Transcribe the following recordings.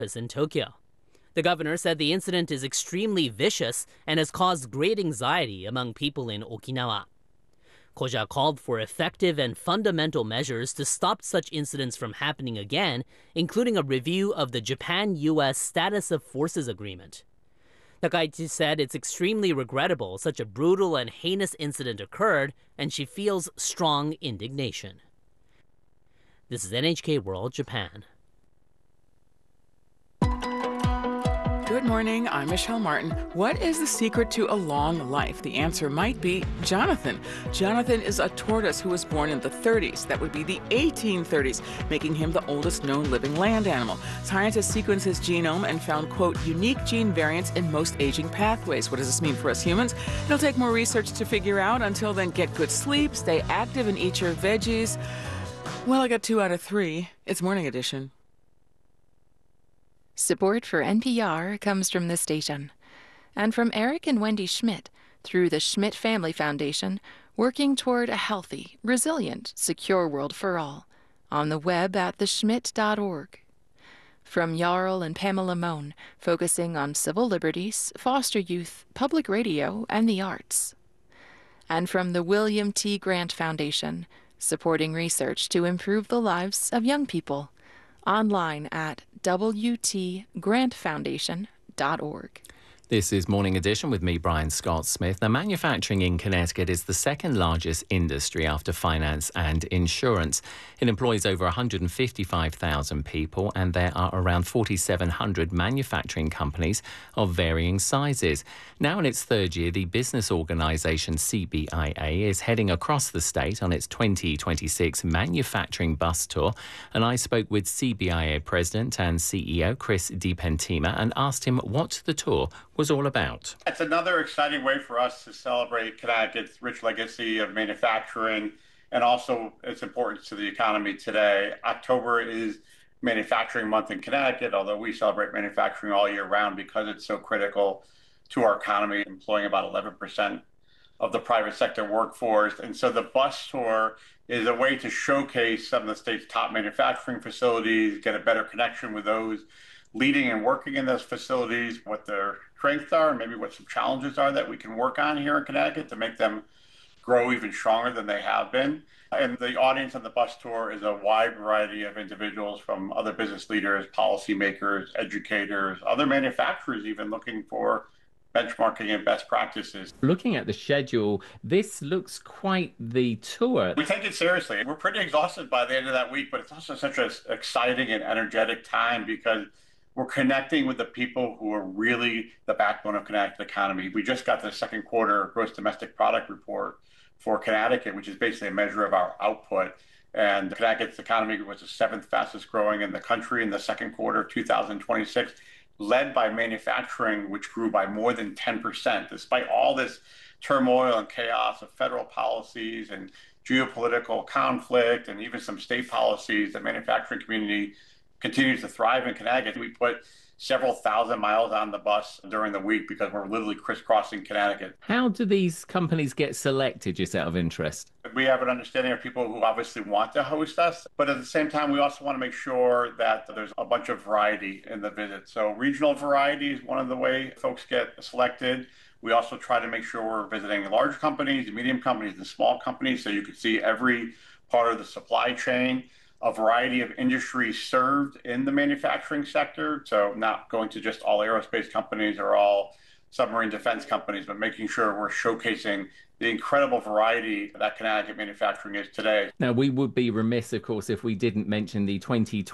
in Tokyo. The governor said the incident is extremely vicious and has caused great anxiety among people in Okinawa. Koja called for effective and fundamental measures to stop such incidents from happening again, including a review of the Japan-U.S. Status of Forces Agreement. Takaichi said it's extremely regrettable such a brutal and heinous incident occurred, and she feels strong indignation. This is NHK World Japan. Good morning, I'm Michelle Martin. What is the secret to a long life? The answer might be Jonathan. Jonathan is a tortoise who was born in the 30s. That would be the 1830s, making him the oldest known living land animal. Scientists sequenced his genome and found, quote, unique gene variants in most aging pathways. What does this mean for us humans? It'll take more research to figure out. Until then, get good sleep, stay active, and eat your veggies. Well, I got 2 out of 3. It's Morning Edition. Support for NPR comes from this station and from Eric and Wendy Schmidt through the Schmidt Family Foundation, working toward a healthy, resilient, secure world for all, on the web at theschmidt.org. From Jarl and Pamela Mohn, focusing on civil liberties, foster youth, public radio, and the arts. And from the William T. Grant Foundation, supporting research to improve the lives of young people. Online at wtgrantfoundation.org. This is Morning Edition with me, Brian Scott Smith. Now, manufacturing in Connecticut is the second largest industry after finance and insurance. It employs over 155,000 people, and there are around 4,700 manufacturing companies of varying sizes. Now in its third year, the business organisation CBIA is heading across the state on its 2026 manufacturing bus tour. And I spoke with CBIA President and CEO Chris DiPentima and asked him what the tour was all about. It's another exciting way for us to celebrate Connecticut's rich legacy of manufacturing and also its importance to the economy today. October is Manufacturing Month in Connecticut, although we celebrate manufacturing all year round because it's so critical to our economy, employing about 11% of the private sector workforce. And so the bus tour is a way to showcase some of the state's top manufacturing facilities, get a better connection with those leading and working in those facilities, what their strengths are, and maybe what some challenges are that we can work on here in Connecticut to make them grow even stronger than they have been. And the audience on the bus tour is a wide variety of individuals, from other business leaders, policymakers, educators, other manufacturers even looking for benchmarking and best practices. Looking at the schedule, this looks quite the tour. We take it seriously. We're pretty exhausted by the end of that week, but it's also such an exciting and energetic time because we're connecting with the people who are really the backbone of Connecticut economy. We just got the second quarter gross domestic product report for Connecticut, which is basically a measure of our output. And Connecticut's economy was the 7th fastest growing in the country in the second quarter of 2026, led by manufacturing, which grew by more than 10%, despite all this turmoil and chaos of federal policies and geopolitical conflict and even some state policies. The manufacturing community continues to thrive in Connecticut. We put several thousand miles on the bus during the week because we're literally crisscrossing Connecticut. How do these companies get selected, just out of interest? We have an understanding of people who obviously want to host us, but at the same time, we also want to make sure that there's a bunch of variety in the visit. So regional variety is one of the way folks get selected. We also try to make sure we're visiting large companies, medium companies, and small companies, so you can see every part of the supply chain. A variety of industries served in the manufacturing sector. So not going to just all aerospace companies or all submarine defense companies, but making sure we're showcasing the incredible variety that Connecticut manufacturing is today. Now, we would be remiss, of course, if we didn't mention the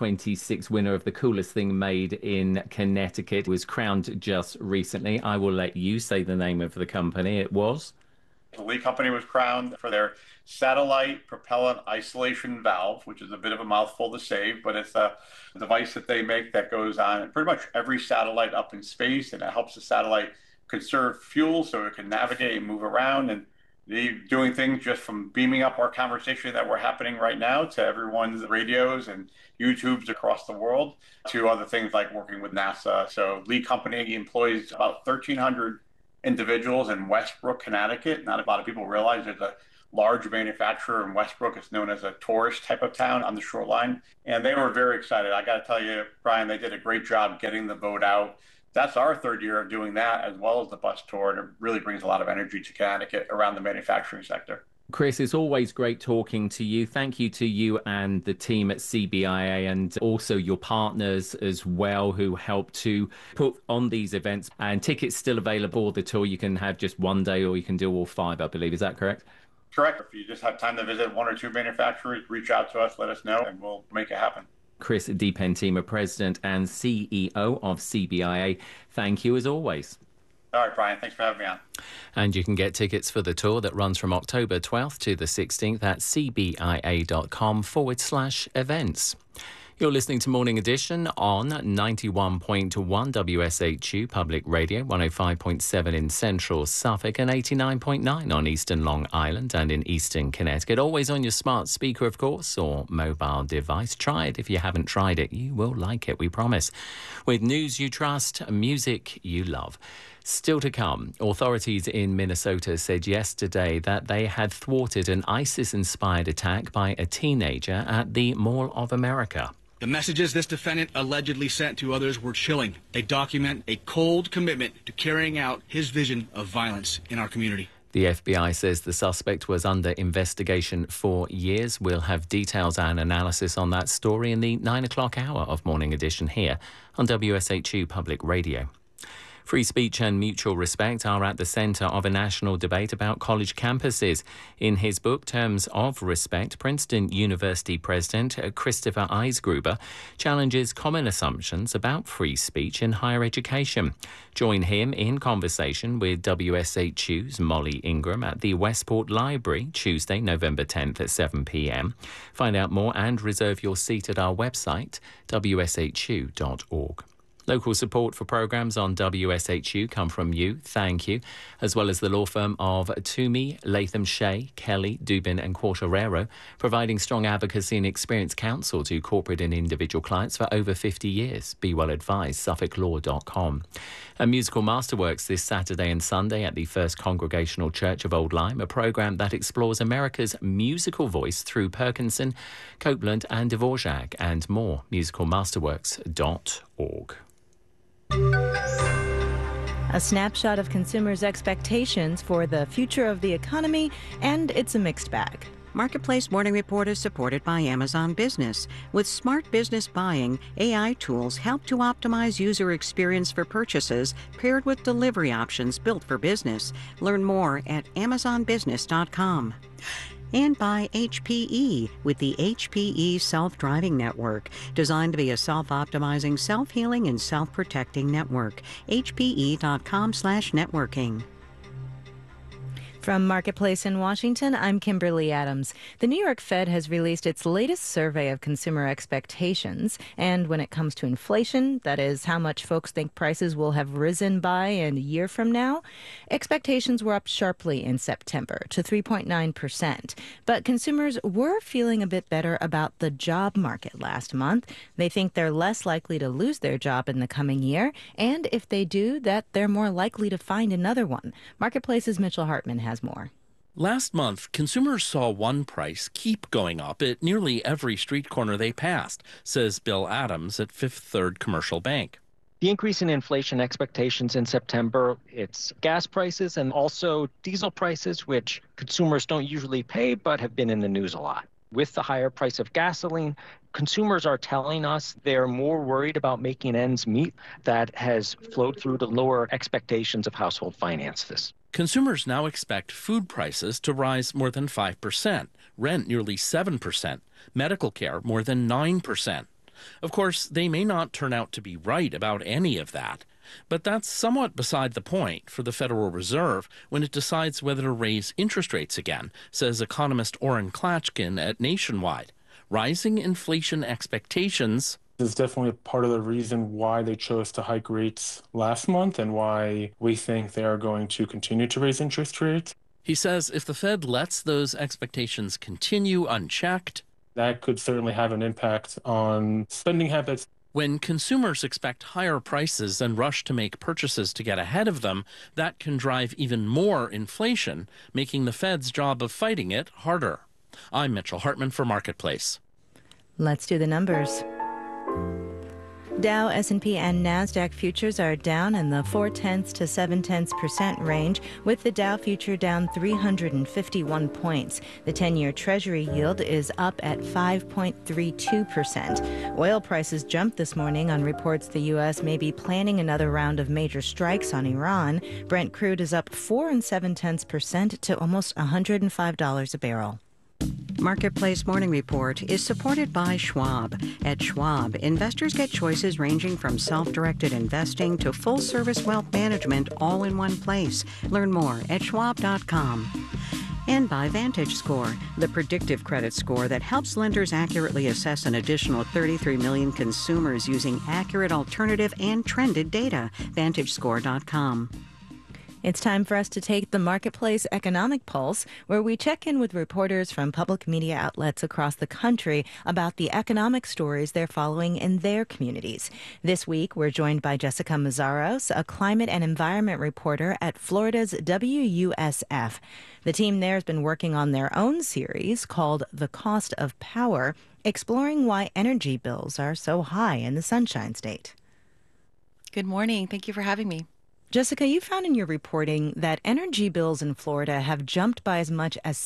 2026 winner of the Coolest Thing Made in Connecticut. It was crowned just recently. I will let you say the name of the company. It was? The Lee Company was crowned for their satellite propellant isolation valve, which is a bit of a mouthful to say, but it's a device that they make that goes on pretty much every satellite up in space, and it helps the satellite conserve fuel so it can navigate and move around. And they're doing things just from beaming up our conversation that we're happening right now to everyone's radios and YouTubes across the world, to other things like working with NASA. So Lee Company employs about 1,300 individuals in Westbrook, Connecticut. Not a lot of people realize there's a large manufacturer in Westbrook. It's known as a tourist type of town on the shoreline. And they were very excited. I got to tell you, Brian, they did a great job getting the vote out. That's our third year of doing that, as well as the bus tour. And it really brings a lot of energy to Connecticut around the manufacturing sector. Chris, it's always great talking to you. Thank you to you and the team at CBIA, and also your partners as well who help to put on these events. And tickets still available. The tour, you can have just one day or you can do all five, I believe. Is that correct? Correct. If you just have time to visit one or two manufacturers, reach out to us, let us know, and we'll make it happen. Chris DiPentima, President and CEO of CBIA, thank you as always. All right, Brian, thanks for having me on. And you can get tickets for the tour that runs from October 12th to the 16th at cbia.com/events. You're listening to Morning Edition on 91.1 WSHU Public Radio, 105.7 in Central Suffolk and 89.9 on Eastern Long Island and in Eastern Connecticut. Always on your smart speaker, of course, or mobile device. Try it. If you haven't tried it, you will like it, we promise. With news you trust, music you love. Still to come, authorities in Minnesota said yesterday that they had thwarted an ISIS-inspired attack by a teenager at the Mall of America. The messages this defendant allegedly sent to others were chilling. They document a cold commitment to carrying out his vision of violence in our community. The FBI says the suspect was under investigation for years. We'll have details and analysis on that story in the 9 o'clock hour of Morning Edition here on WSHU Public Radio. Free speech and mutual respect are at the centre of a national debate about college campuses. In his book, Terms of Respect, Princeton University President Christopher Eisgruber challenges common assumptions about free speech in higher education. Join him in conversation with WSHU's Molly Ingram at the Westport Library, Tuesday, November 10th at 7 p.m. Find out more and reserve your seat at our website, wshu.org. Local support for programmes on WSHU come from you, thank you, as well as the law firm of Toomey, Latham Shea, Kelly, Dubin and Quartarero, providing strong advocacy and experienced counsel to corporate and individual clients for over 50 years. Be well advised, suffolklaw.com. A musical masterworks this Saturday and Sunday at the First Congregational Church of Old Lyme, a programme that explores America's musical voice through Perkinson, Copeland and Dvorak and more. musicalmasterworks.org. A snapshot of consumers' expectations for the future of the economy, and it's a mixed bag. Marketplace Morning Report is supported by Amazon Business. With smart business buying, AI tools help to optimize user experience for purchases paired with delivery options built for business. Learn more at amazonbusiness.com. And by HPE with the HPE Self-Driving Network, designed to be a self-optimizing, self-healing, and self-protecting network. HPE.com/networking. From Marketplace in Washington, I'm Kimberly Adams. The New York Fed has released its latest survey of consumer expectations. And when it comes to inflation, that is how much folks think prices will have risen by in a year from now, expectations were up sharply in September to 3.9%. But consumers were feeling a bit better about the job market last month. They think they're less likely to lose their job in the coming year. And if they do, that they're more likely to find another one. Marketplace's Mitchell Hartman has more. Last month, consumers saw one price keep going up at nearly every street corner they passed, says Bill Adams at Fifth Third Commercial Bank. The increase in inflation expectations in September, it's gas prices and also diesel prices, which consumers don't usually pay but have been in the news a lot. With the higher price of gasoline, consumers are telling us they're more worried about making ends meet. That has flowed through to lower expectations of household finances. Consumers now expect food prices to rise more than 5%, rent nearly 7%, medical care more than 9%. Of course, they may not turn out to be right about any of that, but that's somewhat beside the point for the Federal Reserve when it decides whether to raise interest rates again, says economist Orrin Klatchkin at Nationwide. Rising inflation expectations is definitely part of the reason why they chose to hike rates last month and why we think they are going to continue to raise interest rates. He says if the Fed lets those expectations continue unchecked, that could certainly have an impact on spending habits. When consumers expect higher prices and rush to make purchases to get ahead of them, that can drive even more inflation, making the Fed's job of fighting it harder. I'm Mitchell Hartman for Marketplace. Let's do the numbers. Dow, S&P, and NASDAQ futures are down in the 0.4 to 0.7% range, with the Dow future down 351 points. The 10-year Treasury yield is up at 5.32%. Oil prices jumped this morning on reports the U.S. may be planning another round of major strikes on Iran. Brent crude is up 4 7/10% to almost $105 a barrel. Marketplace Morning Report is supported by Schwab. At Schwab, investors get choices ranging from self-directed investing to full-service wealth management all in one place. Learn more at schwab.com. And by VantageScore, the predictive credit score that helps lenders accurately assess an additional 33 million consumers using accurate alternative and trended data. VantageScore.com. It's time for us to take the Marketplace Economic Pulse, where we check in with reporters from public media outlets across the country about the economic stories they're following in their communities. This week, we're joined by Jessica Mazzaros, a climate and environment reporter at Florida's WUSF. The team there has been working on their own series called The Cost of Power, exploring why energy bills are so high in the Sunshine State. Good morning. Thank you for having me. Jessica, you found in your reporting that energy bills in Florida have jumped by as much as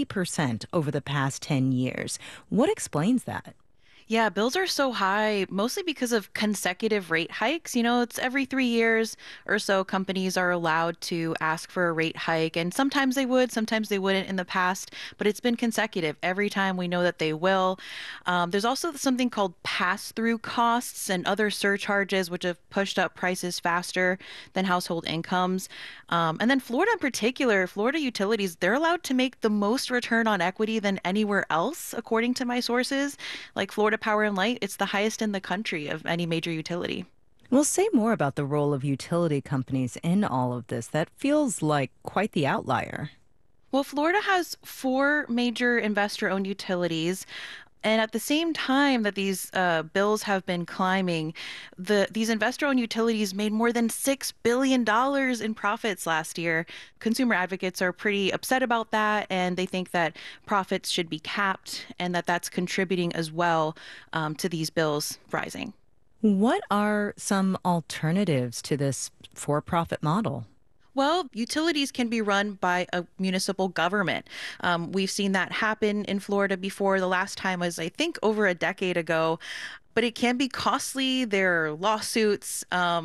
70% over the past 10 years. What explains that? Yeah, bills are so high mostly because of consecutive rate hikes. You know, it's every 3 years or so companies are allowed to ask for a rate hike. And sometimes they would, sometimes they wouldn't in the past, but it's been consecutive. Every time we know that they will. There's also something called pass-through costs and other surcharges, which have pushed up prices faster than household incomes. And then Florida in particular, Florida utilities, they're allowed to make the most return on equity than anywhere else, according to my sources. Like Florida Power and Light, it's the highest in the country of any major utility. Well, say more about the role of utility companies in all of this. That feels like quite the outlier. Well, Florida has 4 major investor-owned utilities. And at the same time that these bills have been climbing, these investor-owned utilities made more than $6 billion in profits last year. Consumer advocates are pretty upset about that, and they think that profits should be capped and that that's contributing as well to these bills rising. What are some alternatives to this for-profit model? Well, utilities can be run by a municipal government. We've seen that happen in Florida before. The last time was, I think, over a decade ago. But it can be costly. There are lawsuits.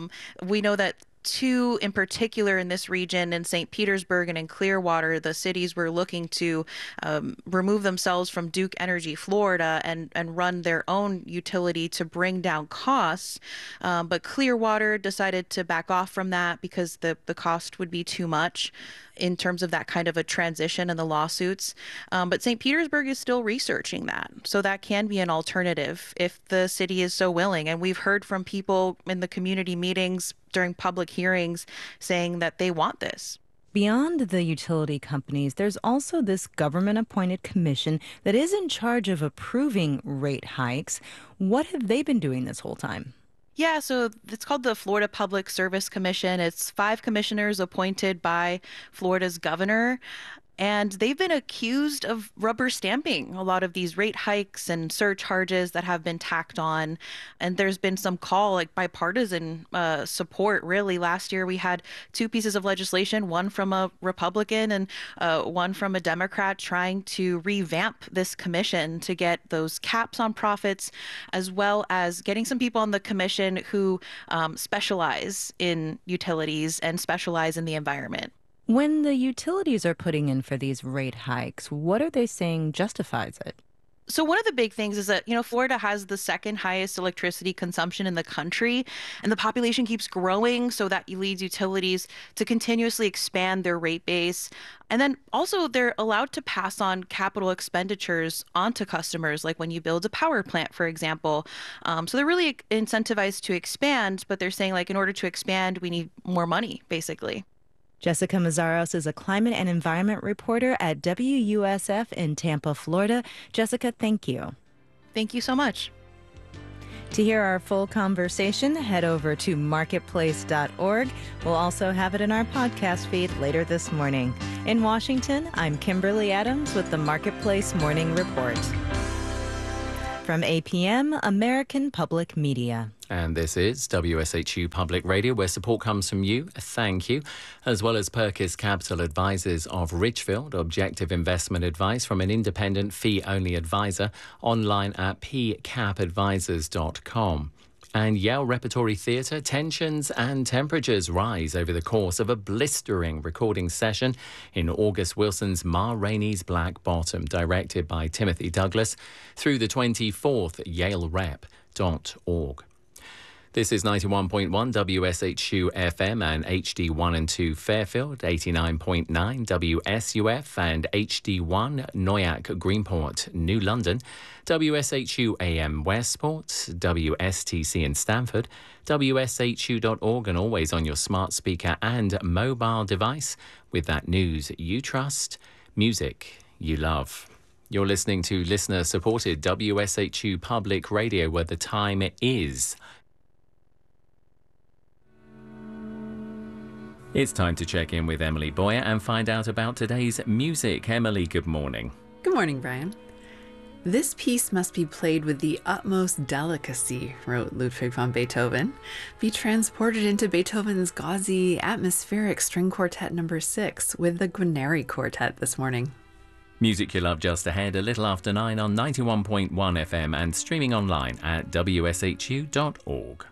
We know that 2 in particular in this region, in St. Petersburg and in Clearwater, the cities were looking to remove themselves from Duke Energy Florida and run their own utility to bring down costs. But Clearwater decided to back off from that because the cost would be too much in terms of that kind of a transition and the lawsuits. But St. Petersburg is still researching that. So that can be an alternative if the city is so willing. And we've heard from people in the community meetings during public hearings saying that they want this. Beyond the utility companies, there's also this government-appointed commission that is in charge of approving rate hikes. What have they been doing this whole time? Yeah, so it's called the Florida Public Service Commission. It's 5 commissioners appointed by Florida's governor. And they've been accused of rubber stamping a lot of these rate hikes and surcharges that have been tacked on. And there's been some call, like bipartisan support, really. Last year, we had 2 pieces of legislation, one from a Republican and one from a Democrat, trying to revamp this commission to get those caps on profits, as well as getting some people on the commission who specialize in utilities and specialize in the environment. When the utilities are putting in for these rate hikes, what are they saying justifies it? So one of the big things is that, Florida has the 2nd highest electricity consumption in the country, and the population keeps growing, so that leads utilities to continuously expand their rate base. And then also they're allowed to pass on capital expenditures onto customers, like when you build a power plant, for example. So they're really incentivized to expand, but they're saying, like, in order to expand, we need more money, basically. Jessica Mazzaros is a climate and environment reporter at WUSF in Tampa, Florida. Jessica, thank you. Thank you so much. To hear our full conversation, head over to marketplace.org. We'll also have it in our podcast feed later this morning. In Washington, I'm Kimberly Adams with the Marketplace Morning Report. From APM, American Public Media. And this is WSHU Public Radio, where support comes from you. Thank you. As well as Perkis Capital Advisors of Ridgefield, objective investment advice from an independent fee-only advisor, online at pcapadvisors.com. And Yale Repertory Theatre, tensions and temperatures rise over the course of a blistering recording session in August Wilson's Ma Rainey's Black Bottom, directed by Timothy Douglas, through the 24th yalerep.org. This is 91.1 WSHU FM and HD1 and 2 Fairfield, 89.9 WSUF and HD1 Noyak Greenport, New London, WSHU AM Westport, WSTC in Stamford, WSHU.org, and always on your smart speaker and mobile device with that news you trust, music you love. You're listening to listener-supported WSHU Public Radio, where the time is... It's time to check in with Emily Boyer and find out about today's music. Emily, good morning. Good morning, Brian. This piece must be played with the utmost delicacy, wrote Ludwig van Beethoven. Be transported into Beethoven's gauzy, atmospheric string quartet number 6 with the Guarneri Quartet this morning. Music you love just ahead, a little after 9 on 91.1 FM and streaming online at wshu.org.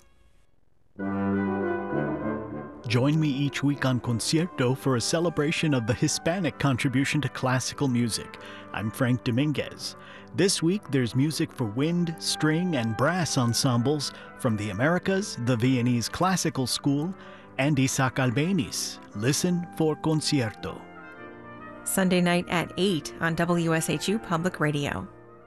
Join me each week on Concierto for a celebration of the Hispanic contribution to classical music. I'm Frank Dominguez. This week, there's music for wind, string, and brass ensembles from the Americas, the Viennese Classical School, and Isaac Albéniz. Listen for Concierto. Sunday night at 8 on WSHU Public Radio.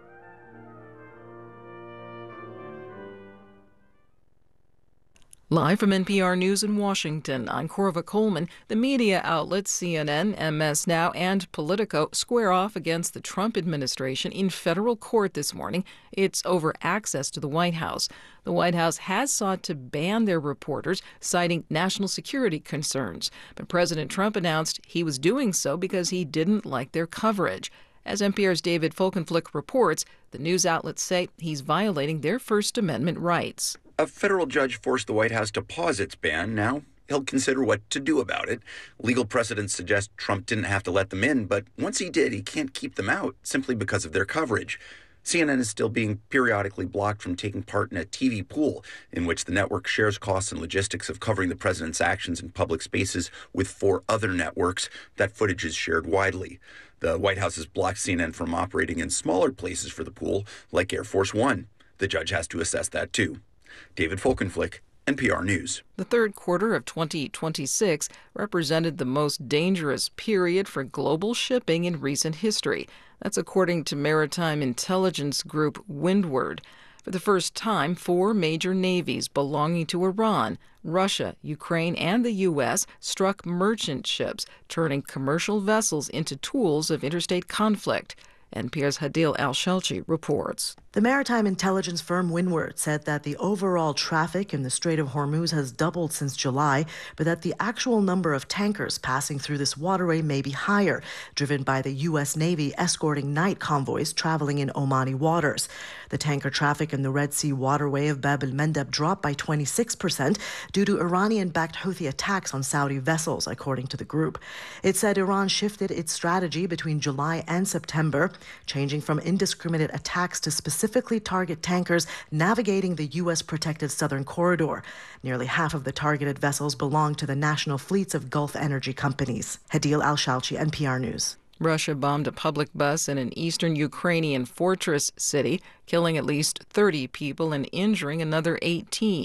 Live from NPR News in Washington, I'm Corva Coleman. The media outlets CNN, MS Now, and Politico square off against the Trump administration in federal court this morning. It's over access to the White House. The White House has sought to ban their reporters, citing national security concerns. But President Trump announced he was doing so because he didn't like their coverage. As NPR's David Folkenflik reports, the news outlets say he's violating their First Amendment rights. A federal judge forced the White House to pause its ban. Now he'll consider what to do about it. Legal precedents suggest Trump didn't have to let them in, but once he did, he can't keep them out simply because of their coverage. CNN is still being periodically blocked from taking part in a TV pool in which the network shares costs and logistics of covering the president's actions in public spaces with 4 other networks. That footage is shared widely. The White House has blocked CNN from operating in smaller places for the pool, like Air Force One. The judge has to assess that, too. David Folkenflik, NPR News. The third quarter of 2026 represented the most dangerous period for global shipping in recent history. That's according to maritime intelligence group Windward. For the first time, 4 major navies belonging to Iran, Russia, Ukraine, and the U.S. struck merchant ships, turning commercial vessels into tools of interstate conflict. NPR's Hadil Al-Shelchi reports. The maritime intelligence firm Windward said that the overall traffic in the Strait of Hormuz has doubled since July, but that the actual number of tankers passing through this waterway may be higher, driven by the U.S. Navy escorting night convoys traveling in Omani waters. The tanker traffic in the Red Sea waterway of Bab el-Mandeb dropped by 26% due to Iranian-backed Houthi attacks on Saudi vessels, according to the group. It said Iran shifted its strategy between July and September, changing from indiscriminate attacks to specifically target tankers navigating the U.S. protected southern corridor. Nearly half of the targeted vessels belong to the national fleets of Gulf energy companies. Hadil Al-Shalchi, NPR News. Russia bombed a public bus in an eastern Ukrainian fortress city, killing at least 30 people and injuring another 18.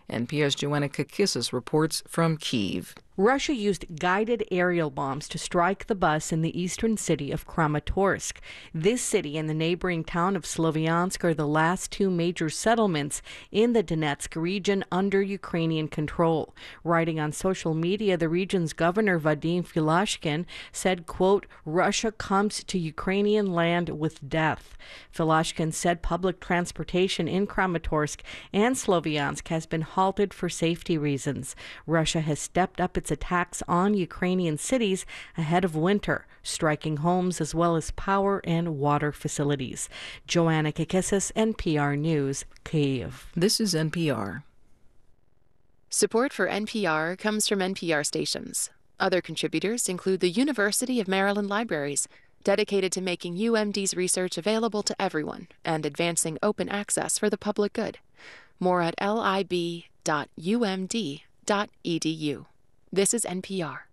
NPR's Joanna Kakissis reports from Kyiv. Russia used guided aerial bombs to strike the bus in the eastern city of Kramatorsk. This city and the neighboring town of Sloviansk are the last two major settlements in the Donetsk region under Ukrainian control. Writing on social media, the region's governor Vadim Filashkin said, quote, "Russia comes to Ukrainian land with death." Filashkin said public transportation in Kramatorsk and Sloviansk has been halted for safety reasons. Russia has stepped up its attacks on Ukrainian cities ahead of winter, striking homes as well as power and water facilities. Joanna Kakissis, NPR News, Kyiv. This is NPR. Support for NPR comes from NPR stations. Other contributors include the University of Maryland Libraries, dedicated to making UMD's research available to everyone and advancing open access for the public good. More at lib.umd.edu. This is NPR.